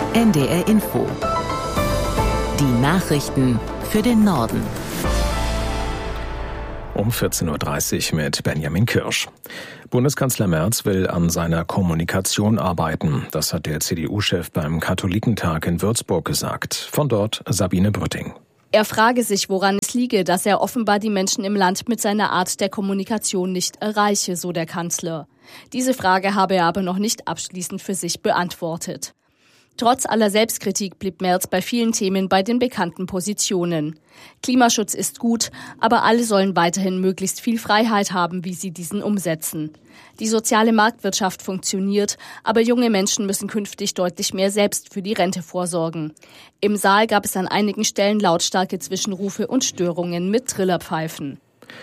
NDR Info. Die Nachrichten für den Norden. Um 14.30 Uhr mit Benjamin Kirsch. Bundeskanzler Merz will an seiner Kommunikation arbeiten. Das hat der CDU-Chef beim Katholikentag in Würzburg gesagt. Von dort Sabine Brütting. Er frage sich, woran es liege, dass er offenbar die Menschen im Land mit seiner Art der Kommunikation nicht erreiche, so der Kanzler. Diese Frage habe er aber noch nicht abschließend für sich beantwortet. Trotz aller Selbstkritik blieb Merz bei vielen Themen bei den bekannten Positionen. Klimaschutz ist gut, aber alle sollen weiterhin möglichst viel Freiheit haben, wie sie diesen umsetzen. Die soziale Marktwirtschaft funktioniert, aber junge Menschen müssen künftig deutlich mehr selbst für die Rente vorsorgen. Im Saal gab es an einigen Stellen lautstarke Zwischenrufe und Störungen mit Trillerpfeifen.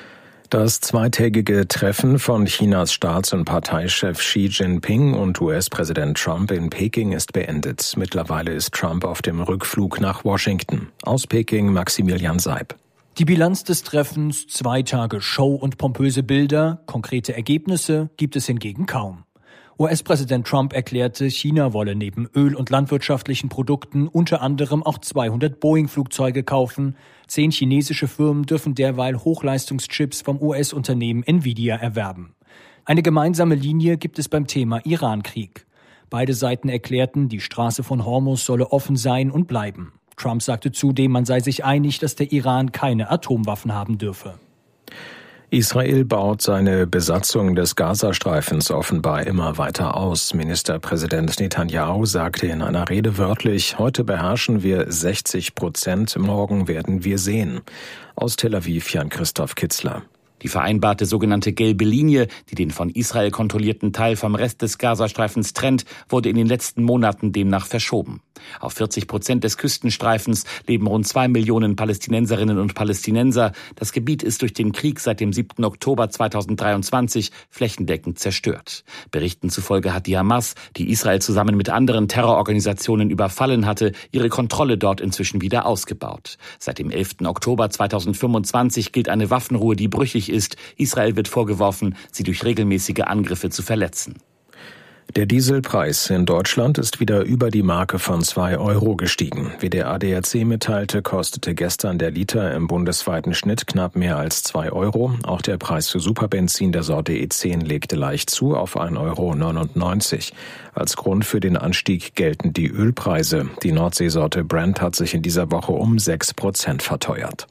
Das zweitägige Treffen von Chinas Staats- und Parteichef Xi Jinping und US-Präsident Trump in Peking ist beendet. Mittlerweile ist Trump auf dem Rückflug nach Washington. Aus Peking Maximilian Seib. Die Bilanz des Treffens, 2 Tage Show und pompöse Bilder, konkrete Ergebnisse gibt es hingegen kaum. US-Präsident Trump erklärte, China wolle neben Öl- und landwirtschaftlichen Produkten unter anderem auch 200 Boeing-Flugzeuge kaufen. 10 chinesische Firmen dürfen derweil Hochleistungschips vom US-Unternehmen Nvidia erwerben. Eine gemeinsame Linie gibt es beim Thema Iran-Krieg. Beide Seiten erklärten, die Straße von Hormuz solle offen sein und bleiben. Trump sagte zudem, man sei sich einig, dass der Iran keine Atomwaffen haben dürfe. Israel baut seine Besatzung des Gazastreifens offenbar immer weiter aus. Ministerpräsident Netanyahu sagte in einer Rede wörtlich, heute beherrschen wir 60%, morgen werden wir sehen. Aus Tel Aviv Jan-Christoph Kitzler. Die vereinbarte sogenannte gelbe Linie, die den von Israel kontrollierten Teil vom Rest des Gazastreifens trennt, wurde in den letzten Monaten demnach verschoben. Auf 40% des Küstenstreifens leben rund 2 Millionen Palästinenserinnen und Palästinenser. Das Gebiet ist durch den Krieg seit dem 7. Oktober 2023 flächendeckend zerstört. Berichten zufolge hat die Hamas, die Israel zusammen mit anderen Terrororganisationen überfallen hatte, ihre Kontrolle dort inzwischen wieder ausgebaut. Seit dem 11. Oktober 2025 gilt eine Waffenruhe, die brüchig ist. Israel wird vorgeworfen, sie durch regelmäßige Angriffe zu verletzen. Der Dieselpreis in Deutschland ist wieder über die Marke von 2 Euro gestiegen. Wie der ADAC mitteilte, kostete gestern der Liter im bundesweiten Schnitt knapp mehr als 2 Euro. Auch der Preis für Superbenzin der Sorte E10 legte leicht zu auf 1,99 Euro. Als Grund für den Anstieg gelten die Ölpreise. Die Nordseesorte Brent hat sich in dieser Woche um 6% verteuert.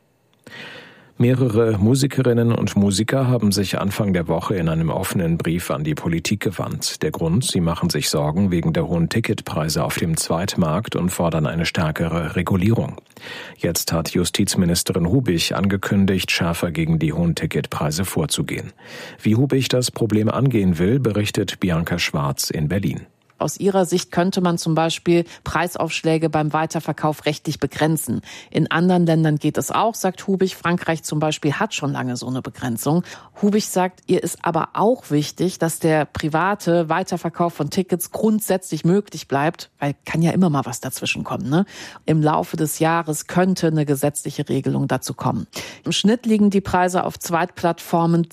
Mehrere Musikerinnen und Musiker haben sich Anfang der Woche in einem offenen Brief an die Politik gewandt. Der Grund, sie machen sich Sorgen wegen der hohen Ticketpreise auf dem Zweitmarkt und fordern eine stärkere Regulierung. Jetzt hat Justizministerin Hubich angekündigt, schärfer gegen die hohen Ticketpreise vorzugehen. Wie Hubich das Problem angehen will, berichtet Bianca Schwarz in Berlin. Aus ihrer Sicht könnte man zum Beispiel Preisaufschläge beim Weiterverkauf rechtlich begrenzen. In anderen Ländern geht es auch, sagt Hubich. Frankreich zum Beispiel hat schon lange so eine Begrenzung. Hubich sagt, ihr ist aber auch wichtig, dass der private Weiterverkauf von Tickets grundsätzlich möglich bleibt, weil kann ja immer mal was dazwischen kommen, ne? Im Laufe des Jahres könnte eine gesetzliche Regelung dazu kommen. Im Schnitt liegen die Preise auf Zweitplattformen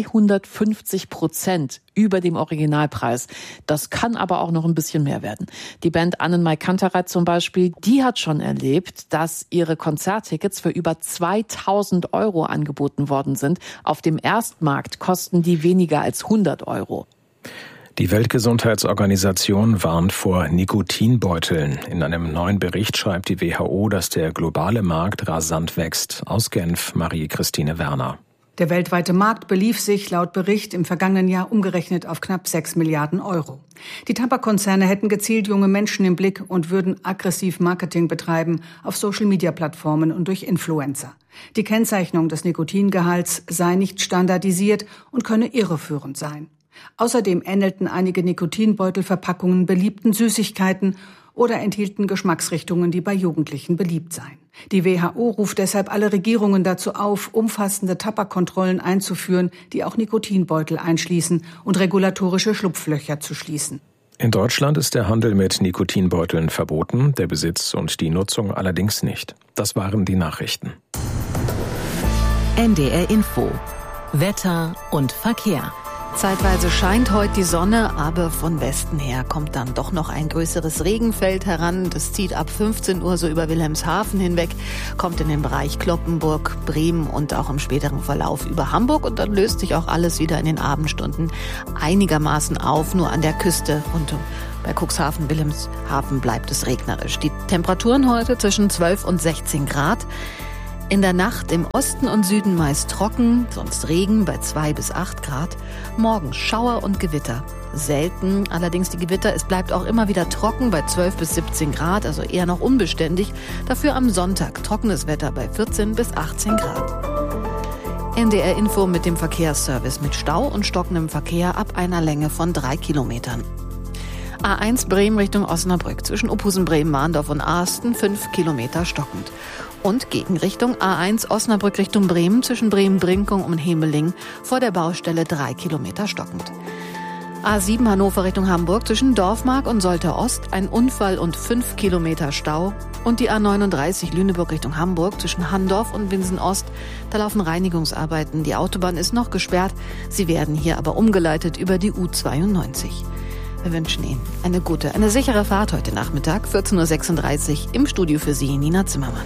250% über dem Originalpreis. Das kann aber auch noch ein bisschen mehr werden. Die Band Annenmai Kantereit zum Beispiel, die hat schon erlebt, dass ihre Konzerttickets für über 2.000 Euro angeboten worden sind. Auf dem Erstmarkt kosten die weniger als 100 Euro. Die Weltgesundheitsorganisation warnt vor Nikotinbeuteln. In einem neuen Bericht schreibt die WHO, dass der globale Markt rasant wächst. Aus Genf Marie-Christine Werner. Der weltweite Markt belief sich laut Bericht im vergangenen Jahr umgerechnet auf knapp 6 Milliarden Euro. Die Tabakkonzerne hätten gezielt junge Menschen im Blick und würden aggressiv Marketing betreiben auf Social-Media-Plattformen und durch Influencer. Die Kennzeichnung des Nikotingehalts sei nicht standardisiert und könne irreführend sein. Außerdem ähnelten einige Nikotinbeutelverpackungen beliebten Süßigkeiten oder enthielten Geschmacksrichtungen, die bei Jugendlichen beliebt seien. Die WHO ruft deshalb alle Regierungen dazu auf, umfassende Tabakkontrollen einzuführen, die auch Nikotinbeutel einschließen und regulatorische Schlupflöcher zu schließen. In Deutschland ist der Handel mit Nikotinbeuteln verboten, der Besitz und die Nutzung allerdings nicht. Das waren die Nachrichten. NDR Info. Wetter und Verkehr. Zeitweise scheint heute die Sonne, aber von Westen her kommt dann doch noch ein größeres Regenfeld heran. Das zieht ab 15 Uhr so über Wilhelmshaven hinweg, kommt in den Bereich Cloppenburg, Bremen und auch im späteren Verlauf über Hamburg. Und dann löst sich auch alles wieder in den Abendstunden einigermaßen auf, nur an der Küste und bei Cuxhaven, Wilhelmshaven bleibt es regnerisch. Die Temperaturen heute zwischen 12 und 16 Grad. In der Nacht im Osten und Süden meist trocken, sonst Regen bei 2 bis 8 Grad. Morgen Schauer und Gewitter. Selten, allerdings die Gewitter, es bleibt auch immer wieder trocken bei 12 bis 17 Grad, also eher noch unbeständig. Dafür am Sonntag trockenes Wetter bei 14 bis 18 Grad. NDR Info mit dem Verkehrsservice mit Stau und stockendem Verkehr ab einer Länge von 3 Kilometern. A1 Bremen Richtung Osnabrück zwischen Ophusen, Bremen, Mahndorf und Asten 5 Kilometer stockend. Und Gegenrichtung A1 Osnabrück Richtung Bremen zwischen Bremen-Brinkum und Hemeling vor der Baustelle 3 Kilometer stockend. A7 Hannover Richtung Hamburg zwischen Dorfmark und Soltau Ost ein Unfall und 5 Kilometer Stau. Und die A39 Lüneburg Richtung Hamburg zwischen Handorf und Winsen Ost. Da laufen Reinigungsarbeiten. Die Autobahn ist noch gesperrt. Sie werden hier aber umgeleitet über die U92. Wir wünschen Ihnen eine sichere Fahrt heute Nachmittag, 14.36 Uhr, im Studio für Sie, Nina Zimmermann.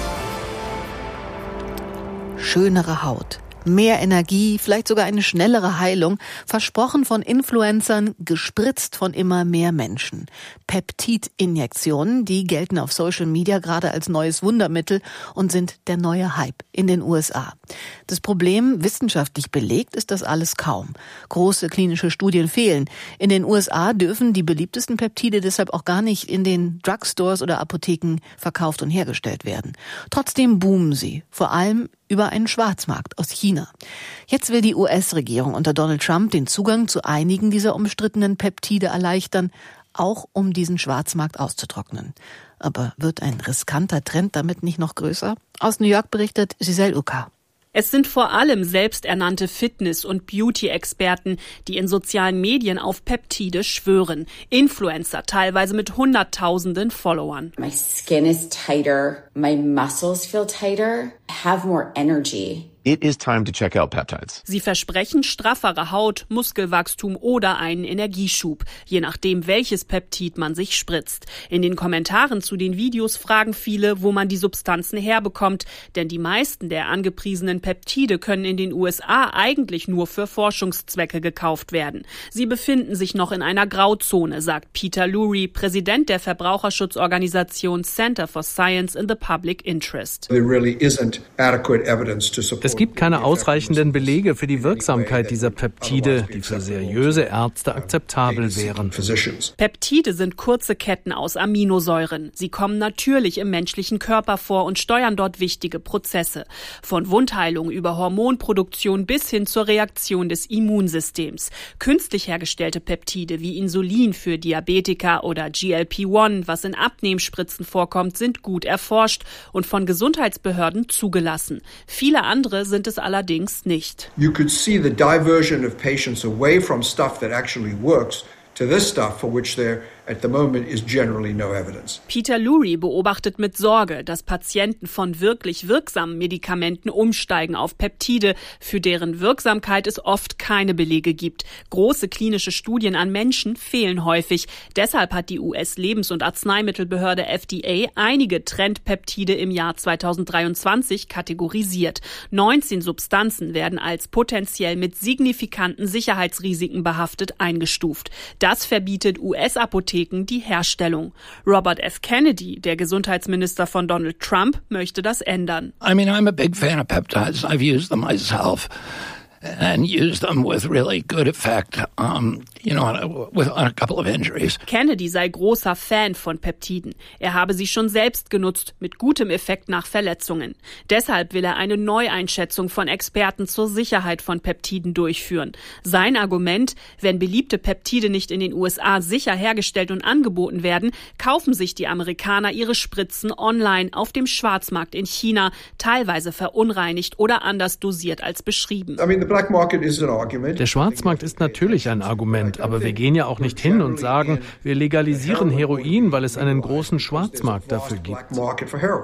Schönere Haut, mehr Energie, vielleicht sogar eine schnellere Heilung, versprochen von Influencern, gespritzt von immer mehr Menschen. Peptidinjektionen, die gelten auf Social Media gerade als neues Wundermittel und sind der neue Hype in den USA. Das Problem, wissenschaftlich belegt, ist das alles kaum. Große klinische Studien fehlen. In den USA dürfen die beliebtesten Peptide deshalb auch gar nicht in den Drugstores oder Apotheken verkauft und hergestellt werden. Trotzdem boomen sie, vor allem über einen Schwarzmarkt aus China. Jetzt will die US-Regierung unter Donald Trump den Zugang zu einigen dieser umstrittenen Peptide erleichtern, auch um diesen Schwarzmarkt auszutrocknen. Aber wird ein riskanter Trend damit nicht noch größer? Aus New York berichtet Giselle Uka. Es sind vor allem selbsternannte Fitness- und Beauty-Experten, die in sozialen Medien auf Peptide schwören. Influencer, teilweise mit Hunderttausenden Followern. My skin is tighter, my muscles feel tighter, I have more energy. It is time to check out peptides. Sie versprechen straffere Haut, Muskelwachstum oder einen Energieschub, je nachdem, welches Peptid man sich spritzt. In den Kommentaren zu den Videos fragen viele, wo man die Substanzen herbekommt, denn die meisten der angepriesenen Peptide können in den USA eigentlich nur für Forschungszwecke gekauft werden. Sie befinden sich noch in einer Grauzone, sagt Peter Lurie, Präsident der Verbraucherschutzorganisation Center for Science in the Public Interest. Es gibt keine ausreichenden Belege für die Wirksamkeit dieser Peptide, die für seriöse Ärzte akzeptabel wären. Peptide sind kurze Ketten aus Aminosäuren. Sie kommen natürlich im menschlichen Körper vor und steuern dort wichtige Prozesse. Von Wundheilung über Hormonproduktion bis hin zur Reaktion des Immunsystems. Künstlich hergestellte Peptide wie Insulin für Diabetiker oder GLP-1, was in Abnehmspritzen vorkommt, sind gut erforscht und von Gesundheitsbehörden zugelassen. Viele andere sind es allerdings nicht. You could see the diversion of patients away from stuff that actually works to this stuff for which there at the moment is generally no evidence. Peter Lurie beobachtet mit Sorge, dass Patienten von wirklich wirksamen Medikamenten umsteigen auf Peptide, für deren Wirksamkeit es oft keine Belege gibt. Große klinische Studien an Menschen fehlen häufig. Deshalb hat die US-Lebens- und Arzneimittelbehörde FDA einige Trendpeptide im Jahr 2023 kategorisiert. 19 Substanzen werden als potenziell mit signifikanten Sicherheitsrisiken behaftet eingestuft. Das verbietet US-Apotheken die Herstellung. Robert F. Kennedy, der Gesundheitsminister von Donald Trump, möchte das ändern. I'm a big fan of peptides. I've used them myself and used them with really good effect, on a couple of injuries. Kennedy sei großer Fan von Peptiden. Er habe sie schon selbst genutzt, mit gutem Effekt nach Verletzungen. Deshalb will er eine Neueinschätzung von Experten zur Sicherheit von Peptiden durchführen. Sein Argument, wenn beliebte Peptide nicht in den USA sicher hergestellt und angeboten werden, kaufen sich die Amerikaner ihre Spritzen online auf dem Schwarzmarkt in China, teilweise verunreinigt oder anders dosiert als beschrieben. Der Schwarzmarkt ist natürlich ein Argument, aber wir gehen ja auch nicht hin und sagen, wir legalisieren Heroin, weil es einen großen Schwarzmarkt dafür gibt.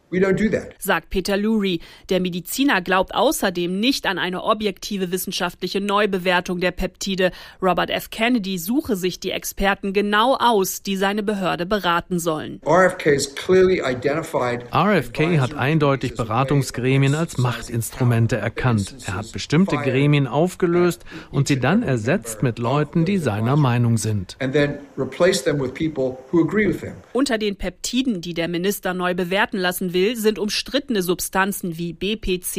We don't do that. Sagt Peter Lurie. Der Mediziner glaubt außerdem nicht an eine objektive wissenschaftliche Neubewertung der Peptide. Robert F. Kennedy suche sich die Experten genau aus, die seine Behörde beraten sollen. RFK hat eindeutig Beratungsgremien als Machtinstrumente erkannt. Er hat bestimmte Gremien aufgelöst und sie dann ersetzt mit Leuten, die seiner Meinung sind. Unter den Peptiden, die der Minister neu bewerten lassen will, sind umstrittene Substanzen wie BPC